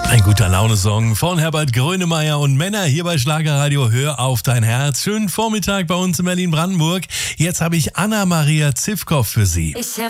Ein guter Laune-Song von Herbert Grönemeyer und Männer hier bei Schlagerradio. Hör auf dein Herz. Schönen Vormittag bei uns in Berlin-Brandenburg. Jetzt habe ich Anna-Maria Zivkow für Sie.